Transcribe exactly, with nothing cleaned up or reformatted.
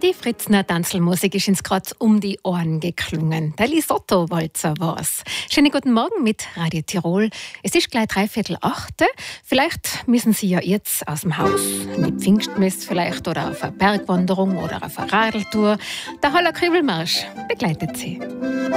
Die Fritzner Tanzelmusik ist uns gerade um die Ohren geklungen. Der Lisotto-Walzer war's. Schönen guten Morgen mit Radio Tirol. Es ist gleich dreiviertel achte. Vielleicht müssen Sie ja jetzt aus dem Haus. Eine Pfingstmess vielleicht oder auf eine Bergwanderung oder auf eine Radeltour. Der Haller Kribbelmarsch begleitet Sie.